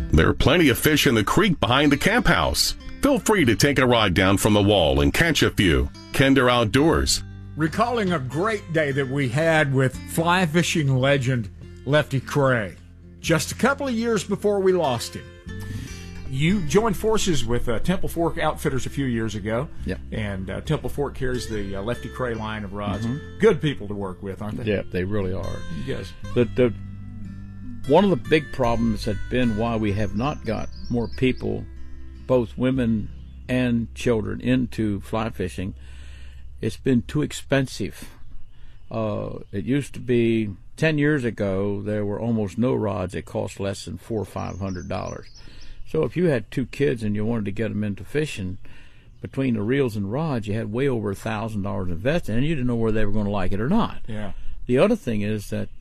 There are plenty of fish in the creek behind the camp house. Feel free to take a ride down from the wall and catch a few. Kinder Outdoors. Recalling a great day that we had with fly fishing legend Lefty Kreh, just a couple of years before we lost him. You joined forces with Temple Fork Outfitters a few years ago. Yep. And Temple Fork carries the Lefty Kreh line of rods. Good people to work with, aren't they? Yeah, they really are. You guys. One of the big problems has been why we have not got more people, both women and children, into fly fishing. It's been too expensive. It used to be 10 years ago there were almost no rods that cost less than $400 or $500. So if you had two kids and you wanted to get them into fishing, between the reels and rods, you had way over $1,000 invested, and you didn't know whether they were going to like it or not. Yeah. The other thing is that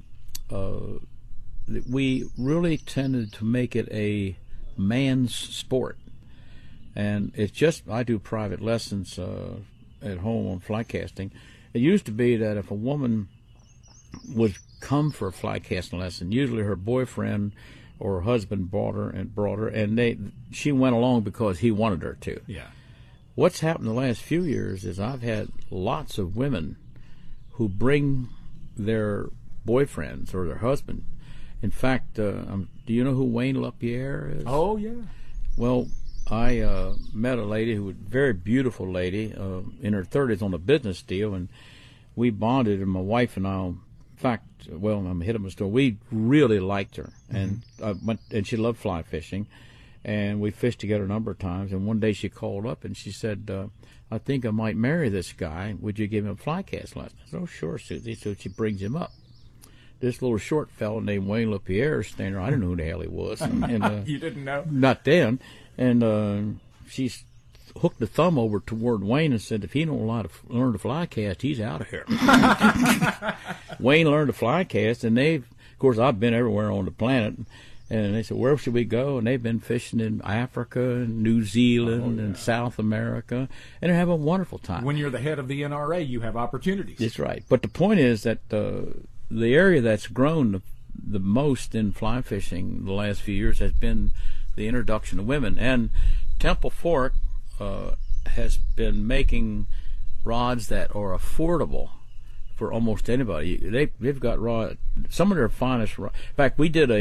we really tended to make it a man's sport, and it's just, I do private lessons at home on fly casting. It used to be that if a woman would come for a fly casting lesson, usually her boyfriend or her husband brought her, and she went along because he wanted her to. Yeah. What's happened the last few years is I've had lots of women who bring their boyfriends or their husband. In fact, do you know who Wayne LaPierre is? Oh, yeah. Well, I met a lady who was a very beautiful lady in her 30s on a business deal, and we bonded, and my wife and I, in fact, well, I'm ahead of my story, we really liked her, and and she loved fly fishing, and we fished together a number of times, and one day she called up and she said, I think I might marry this guy. Would you give him a fly cast lesson? I said, oh, sure, Susie. So she brings him up. This little short fellow named Wayne LaPierre standing there. I didn't know who the hell he was. And, you didn't know? Not then. And she hooked the thumb over toward Wayne and said, if he don't learn to fly cast, he's out of here. Wayne learned to fly cast, and of course, I've been everywhere on the planet. And they said, where should we go? And they've been fishing in Africa and New Zealand and South America, and they're having a wonderful time. When you're the head of the NRA, you have opportunities. That's right. But the point is that the area that's grown the most in fly fishing the last few years has been the introduction of women. And Temple Fork has been making rods that are affordable for almost anybody. They've got rods, some of their finest rods. In fact, we did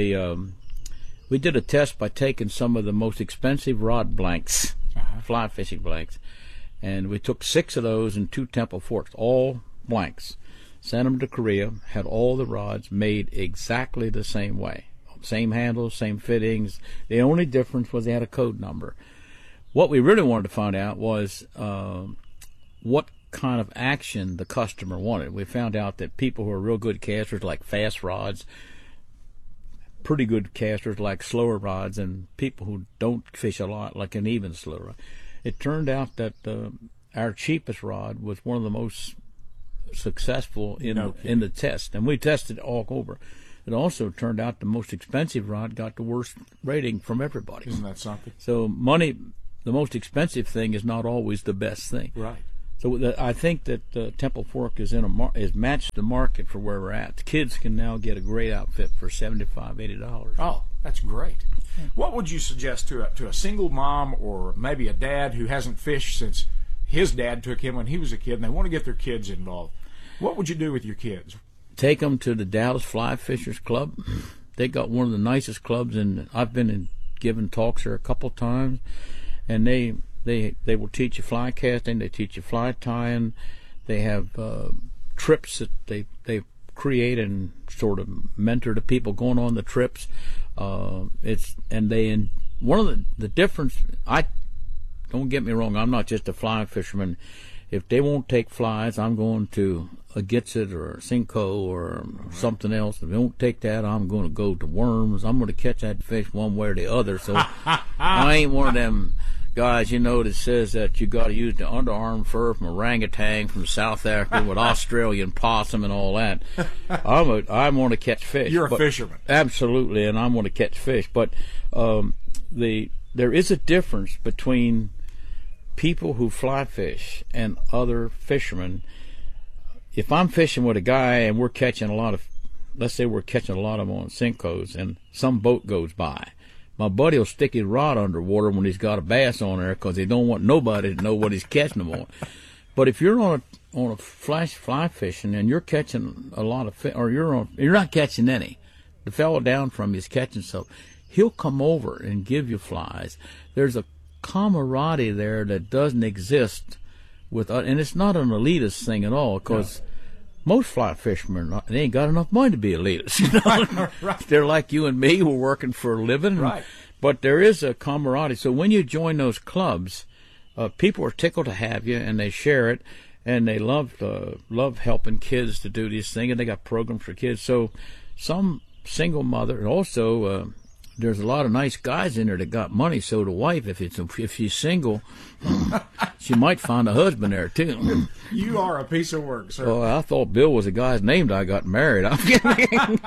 a test by taking some of the most expensive rod blanks, fly fishing blanks, and we took 6 of those in 2 Temple Forks, all blanks. Sent them to Korea, had all the rods made exactly the same way. Same handles, same fittings. The only difference was they had a code number. What we really wanted to find out was what kind of action the customer wanted. We found out that people who are real good casters like fast rods, pretty good casters like slower rods, and people who don't fish a lot like an even slower rod. It turned out that our cheapest rod was one of the most successful in the test, and we tested all over. It also turned out the most expensive rod got the worst rating from everybody. Isn't that something? So money, the most expensive thing is not always the best thing. Right. So I think that Temple Fork is is matched the market for where we're at. The kids can now get a great outfit for $75, $80. Oh, that's great. What would you suggest to a single mom or maybe a dad who hasn't fished since his dad took him when he was a kid, and they want to get their kids involved? What would you do with your kids? Take them to the Dallas Fly Fishers Club. They got one of the nicest clubs, and I've been giving talks there a couple times, and they will teach you fly casting. They teach you fly tying. They have trips that they create and sort of mentor the people going on the trips. One of the difference. Don't get me wrong. I'm not just a fly fisherman. If they won't take flies, I'm going to a Gitsit or a Cinco or something else. If they won't take that, I'm going to go to worms. I'm going to catch that fish one way or the other. So I ain't one of them guys, that says that you got to use the underarm fur from orangutan from South Africa with Australian possum and all that. I want to catch fish. You're a fisherman. Absolutely, and I want to catch fish. But there is a difference between people who fly fish and other fishermen. If I'm fishing with a guy and we're catching a lot of, let's say we're catching a lot of them on Cincos, and some boat goes by, My buddy will stick his rod underwater when he's got a bass on there because he don't want nobody to know what he's catching them on. But if you're on a flash fly fishing and you're catching a lot of fish, or you're not catching any, the fellow down from you is catching stuff, he'll come over and give you flies. There's a camaraderie there that doesn't exist and it's not an elitist thing at all, because most fly fishermen, they ain't got enough money to be elitists. You know? Right. They're like you and me, we're working for a living. Right. But there is a camaraderie. So when you join those clubs, people are tickled to have you, and they share it, and they love helping kids to do this thing, and they got programs for kids. So some single mother, and also there's a lot of nice guys in there that got money. So the wife, if she's single, she might find a husband there too. You are a piece of work, sir. Oh, I thought Bill was the guy's name that I got married. I'm kidding.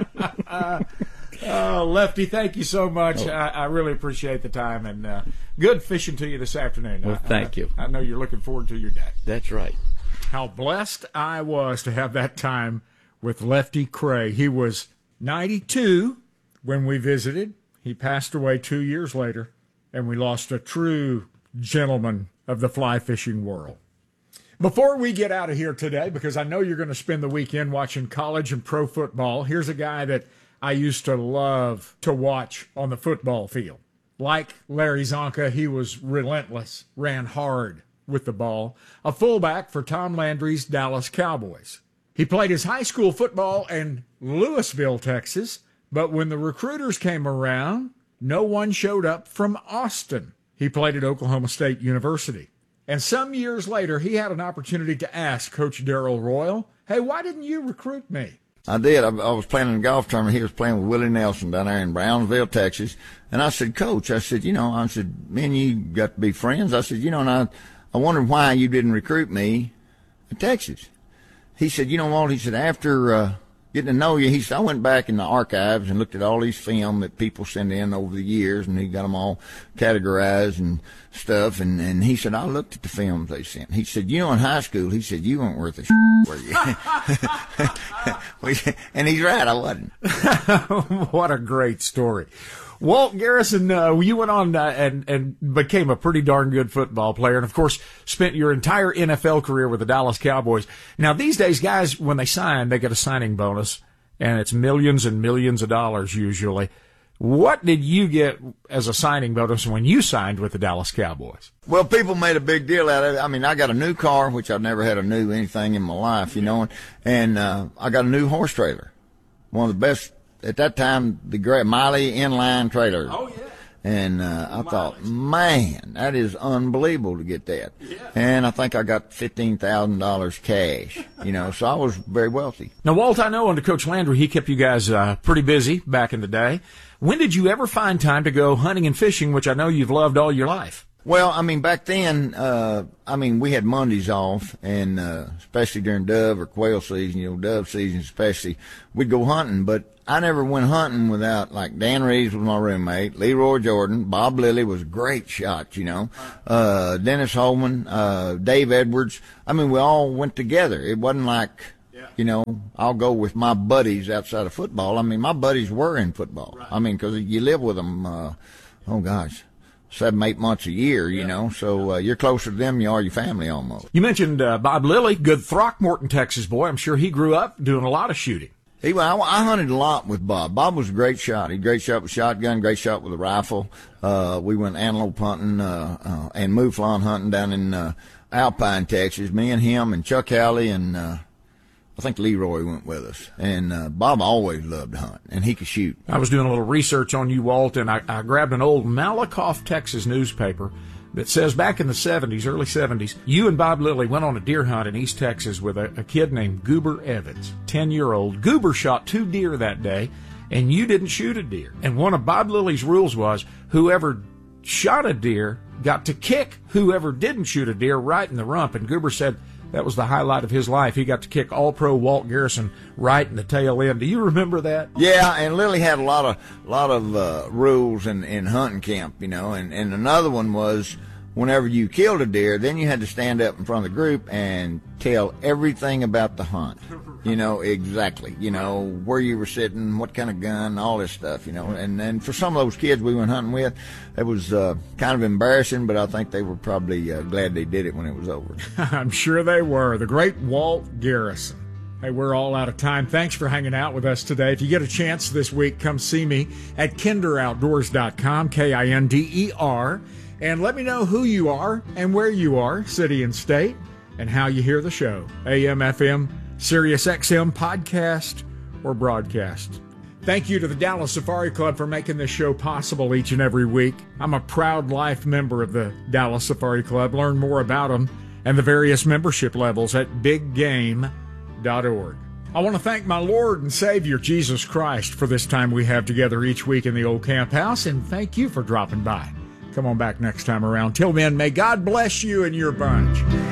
Lefty, thank you so much. I really appreciate the time, and good fishing to you this afternoon. Well, thank you. I know you're looking forward to your day. That's right. How blessed I was to have that time with Lefty Kreh. He was 92 when we visited. He passed away 2 years later, and we lost a true gentleman of the fly fishing world. Before we get out of here today, because I know you're going to spend the weekend watching college and pro football, here's a guy that I used to love to watch on the football field. Like Larry Zonka, he was relentless, ran hard with the ball, a fullback for Tom Landry's Dallas Cowboys. He played his high school football in Lewisville, Texas, but when the recruiters came around, no one showed up from Austin. He played at Oklahoma State University. And some years later, he had an opportunity to ask Coach Darrell Royal, hey, why didn't you recruit me? I did. I was playing in a golf tournament. He was playing with Willie Nelson down there in Brownsville, Texas. And I said, Coach, me and you got to be friends. I said, and I wondered why you didn't recruit me in Texas. He said, Walt, he said, after getting to know you, he said, I went back in the archives and looked at all these film that people send in over the years, and he got them all categorized and stuff. And he said, I looked at the films they sent. He said, in high school, he said, you weren't worth a were you? And he's right, I wasn't. What a great story. Walt Garrison, you went on and became a pretty darn good football player, and of course spent your entire NFL career with the Dallas Cowboys. Now these days, guys, when they sign, they get a signing bonus, and it's millions and millions of dollars usually. What did you get as a signing bonus when you signed with the Dallas Cowboys? Well, people made a big deal out of it. I mean, I got a new car, which I've never had a new anything in my life, and I got a new horse trailer, one of the best. At that time, the great Miley inline trailer. Oh, yeah. And I thought, man, that is unbelievable to get that. Yeah. And I think I got $15,000 cash, so I was very wealthy. Now, Walt, I know under Coach Landry, he kept you guys pretty busy back in the day. When did you ever find time to go hunting and fishing, which I know you've loved all your life? Well, I mean, back then, we had Mondays off, and especially during dove or quail season, dove season especially, we'd go hunting. But I never went hunting without, like, Dan Reeves was my roommate, Leroy Jordan, Bob Lilly was a great shot, Dennis Holman, Dave Edwards. I mean, we all went together. It wasn't like, I'll go with my buddies outside of football. I mean, my buddies were in football. Right. I mean, because you live with them, 7-8 months a year, so you're closer to them than you are your family almost. You mentioned Bob Lilly, good Throckmorton, Texas boy. I'm sure he grew up doing a lot of shooting. I hunted a lot with Bob. Bob was a great shot. He great shot with shotgun, great shot with a rifle. We went antelope hunting and mouflon hunting down in Alpine, Texas. Me and him and Chuck Howley and I think Leroy went with us. And Bob always loved to hunt, and he could shoot. I was doing a little research on you, Walt, and I grabbed an old Malakoff, Texas newspaper that says back in the 70s, early 70s, you and Bob Lilly went on a deer hunt in East Texas with a kid named Goober Evans, 10-year-old. Goober shot 2 deer that day, and you didn't shoot a deer. And one of Bob Lilly's rules was whoever shot a deer got to kick whoever didn't shoot a deer right in the rump. And Goober said that was the highlight of his life. He got to kick All-Pro Walt Garrison right in the tail end. Do you remember that? Yeah, and Lilly had a lot of rules in hunting camp, and another one was whenever you killed a deer, then you had to stand up in front of the group and tell everything about the hunt. You know, exactly. You know, where you were sitting, what kind of gun, all this stuff, you know. And then for some of those kids we went hunting with, it was kind of embarrassing, but I think they were probably glad they did it when it was over. I'm sure they were. The great Walt Garrison. Hey, we're all out of time. Thanks for hanging out with us today. If you get a chance this week, come see me at kinderoutdoors.com, KINDER, and let me know who you are and where you are, city and state, and how you hear the show. AM, FM, Sirius XM, podcast, or broadcast. Thank you to the Dallas Safari Club for making this show possible each and every week. I'm a proud life member of the Dallas Safari Club. Learn more about them and the various membership levels at biggame.org. I want to thank my Lord and Savior, Jesus Christ, for this time we have together each week in the old camp house, and thank you for dropping by. Come on back next time around. Till then, may God bless you and your bunch.